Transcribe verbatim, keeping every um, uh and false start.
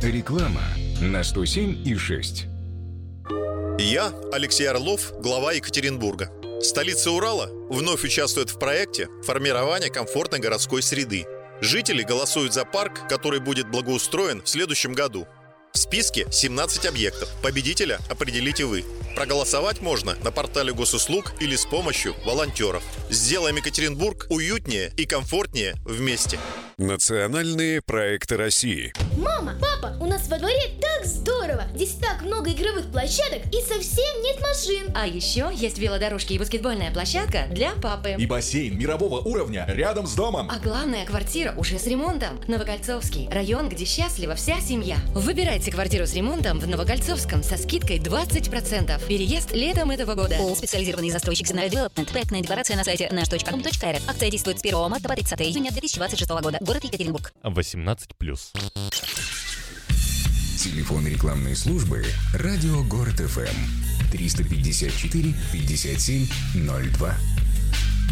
Реклама на сто семь и шесть. Я, Алексей Орлов, глава Екатеринбурга. Столица Урала вновь участвует в проекте формирования комфортной городской среды. Жители голосуют за парк, который будет благоустроен в следующем году. В списке семнадцать объектов. Победителя определите вы. Проголосовать можно на портале госуслуг или с помощью волонтеров. Сделаем Екатеринбург уютнее и комфортнее вместе. Национальные проекты России. Мама, папа, у нас во дворе так здорово! Здесь так много игровых площадок и совсем нет машин. А еще есть велодорожки и баскетбольная площадка для папы. И бассейн мирового уровня рядом с домом. А главное, квартира уже с ремонтом. Новокольцовский район, где счастлива вся семья. Выбирайте квартиру с ремонтом в Новокольцовском со скидкой двадцать процентов. Переезд летом этого года. ООО «Специализированный застройщик Зинаида Девелопмент». Проектная декларация на сайте наш точка ком точка эр эф. Акция действует с первого марта по тридцатое июня две тысячи двадцать шестого года. Город Екатеринбург. восемнадцать плюс. Телефон рекламной службы «Радио Город ФМ» триста пятьдесят четыре пятьдесят семь ноль два.